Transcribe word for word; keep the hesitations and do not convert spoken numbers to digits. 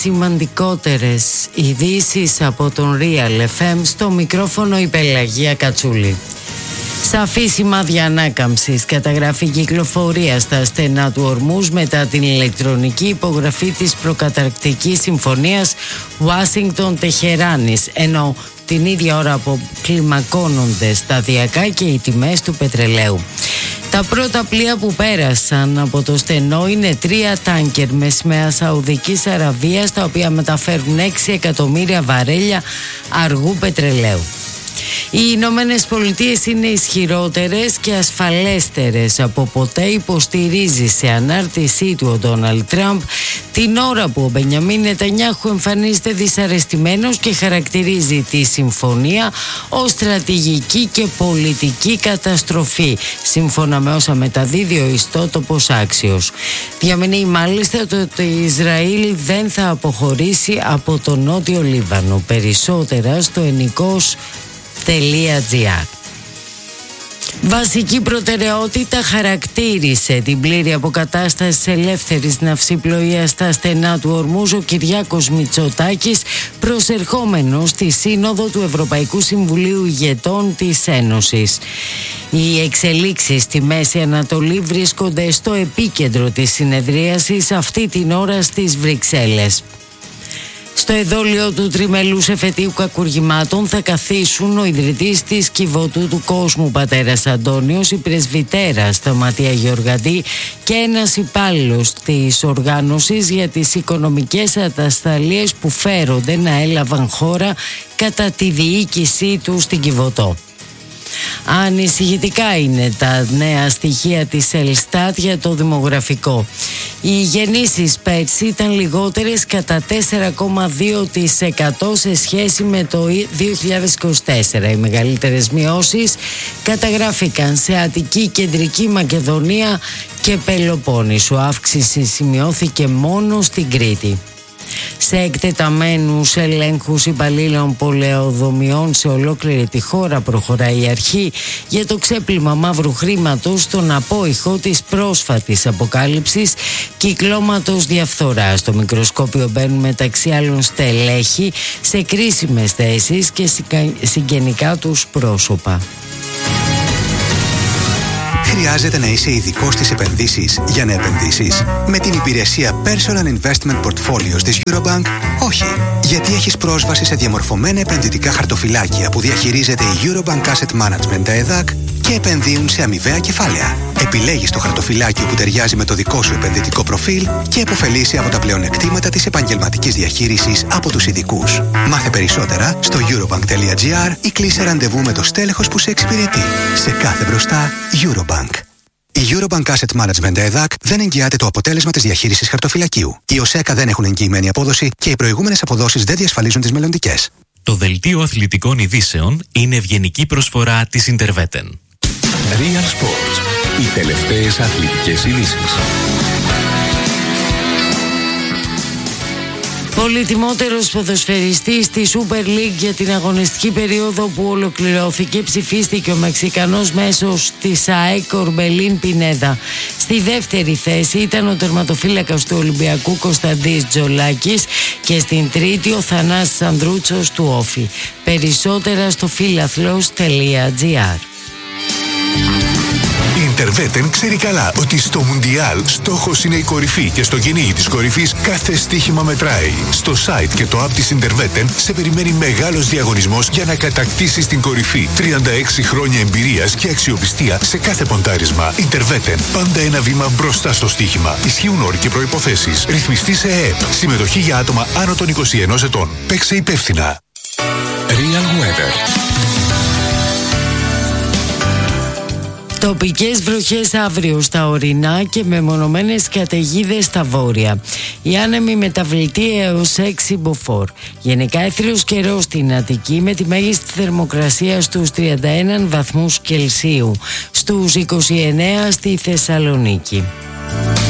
Σημαντικότερες ειδήσεις από τον Real εφ εμ, στο μικρόφωνο η Πελαγία Κατσούλη. Σαφή σημάδια ανάκαμψης, καταγραφή κυκλοφορία στα στενά του Ορμούζ μετά την ηλεκτρονική υπογραφή της προκαταρκτικής συμφωνίας Ουάσιγκτον-Τεχεράνης, ενώ την ίδια ώρα αποκλιμακώνονται σταδιακά και οι τιμές του πετρελαίου. Τα πρώτα πλοία που πέρασαν από το στενό είναι τρία τάνκερ με σημαία Σαουδικής Αραβίας, τα οποία μεταφέρουν έξι εκατομμύρια βαρέλια αργού πετρελαίου. Οι Ηνωμένες Πολιτείες είναι ισχυρότερες και ασφαλέστερες από ποτέ, υποστηρίζει σε ανάρτησή του ο Ντόναλντ Τραμπ, την ώρα που ο Μπενιαμίν Νετανιάχου εμφανίζεται δυσαρεστημένος και χαρακτηρίζει τη συμφωνία ως στρατηγική και πολιτική καταστροφή, σύμφωνα με όσα μεταδίδει ο ιστότοπος Άξιος. Διαμηνύει μάλιστα ότι το Ισραήλ δεν θα αποχωρήσει από το Νότιο Λίβανο. Περισσότερα στο ενικός τελεία τζι άρ. Βασική προτεραιότητα χαρακτήρισε την πλήρη αποκατάσταση της ελεύθερης ναυσιπλοείας στα στενά του Ορμούζ ο Κυριάκος Μητσοτάκης, προσερχόμενος στη Σύνοδο του Ευρωπαϊκού Συμβουλίου Ηγετών της Ένωσης. Οι εξελίξεις στη Μέση Ανατολή βρίσκονται στο επίκεντρο της συνεδρίασης αυτή την ώρα στις Βρυξέλλες. Στο εδόλιο του τριμελούς εφετείου κακουργημάτων θα καθίσουν ο ιδρυτής της Κιβωτού του Κόσμου πατέρας Αντώνιος, η πρεσβυτέρα Σταματία Γεωργαντή και ένας υπάλληλος της οργάνωσης για τις οικονομικές ατασταλίες που φέρονται να έλαβαν χώρα κατά τη διοίκησή του στην Κιβωτό. Ανησυχητικά είναι τα νέα στοιχεία της Ελστάτ για το δημογραφικό. Οι γεννήσεις πέρσι ήταν λιγότερες κατά τέσσερα κόμμα δύο τοις εκατό σε σχέση με το δύο χιλιάδες είκοσι τέσσερα. Οι μεγαλύτερες μειώσεις καταγράφηκαν σε Αττική, Κεντρική Μακεδονία και Πελοπόννησο. Αύξηση σημειώθηκε μόνο στην Κρήτη. Σε εκτεταμένους ελέγχους υπαλλήλων πολεοδομιών σε ολόκληρη τη χώρα προχωράει η αρχή για το ξέπλυμα μαύρου χρήματος στον απόϊχο της πρόσφατης αποκάλυψης κυκλώματος διαφθοράς. Στο μικροσκόπιο μπαίνουν μεταξύ άλλων στελέχη σε κρίσιμες θέσεις και συγγενικά τους πρόσωπα. Χρειάζεται να είσαι ειδικός στις επενδύσεις για να επενδύσεις? Με την υπηρεσία Personal Investment Portfolios της Eurobank, όχι. Γιατί έχεις πρόσβαση σε διαμορφωμένα επενδυτικά χαρτοφυλάκια που διαχειρίζεται η Eurobank Asset Management, τα ΕΔΑΚ, και επενδύουν σε αμοιβαία κεφάλαια. Επιλέγεις το χαρτοφυλάκιο που ταιριάζει με το δικό σου επενδυτικό προφίλ και επωφελείσαι από τα πλεονεκτήματα της επαγγελματικής διαχείρισης από τους ειδικούς. Μάθε περισσότερα στο eurobank τελεία gr ή κλείσε ραντεβού με το στέλεχος που σε εξυπηρετεί. Σε κάθε μπροστά, Eurobank. Η Eurobank Asset Management ΕΔΑΚ δεν εγγυάται το αποτέλεσμα της διαχείρισης χαρτοφυλακίου. Οι ΟΣΕΚΑ δεν έχουν εγγυημένη απόδοση και οι προηγούμενες αποδόσεις δεν διασφαλίζουν τις μελλοντικές. Το δελτίο αθλητικών ειδήσεων είναι ευγενική προσφορά της Interveten. Real Sports. Οι τελευταίες αθλητικές ειδήσεις. Πολυτιμότερος ποδοσφαιριστής στη Super League για την αγωνιστική περίοδο που ολοκληρώθηκε ψηφίστηκε ο Μεξικανός μέσος της ΑΕΚ Ορμπελίν Πινέδα. Στη δεύτερη θέση ήταν ο τερματοφύλακας του Ολυμπιακού Κωνσταντής Τζολάκης και στην τρίτη ο Θανάσης Ανδρούτσος του Όφη. Περισσότερα στο φίλαθλος τελεία τζι άρ. Η Interveten ξέρει καλά ότι στο Μουντιάλ στόχος είναι η κορυφή και στο κυνήγι της κορυφής κάθε στοίχημα μετράει. Στο site και το app της Interveten σε περιμένει μεγάλος διαγωνισμός για να κατακτήσεις την κορυφή. τριάντα έξι χρόνια εμπειρίας και αξιοπιστία σε κάθε ποντάρισμα. Interveten, πάντα ένα βήμα μπροστά στο στοίχημα. Ισχύουν όροι και προϋποθέσεις. Ρυθμιστή σε ΕΕΠ. Συμμετοχή για άτομα άνω των είκοσι ενός ετών. Παίξε υπεύθυνα. Real Weather. Τοπικές βροχές αύριο στα ορεινά και μεμονωμένες καταιγίδες στα βόρεια. Οι άνεμοι μεταβλητοί έως έξι μποφόρ. Γενικά έθριος καιρός στην Αττική με τη μέγιστη θερμοκρασία στους τριάντα ένα βαθμούς Κελσίου, στους είκοσι εννέα στη Θεσσαλονίκη.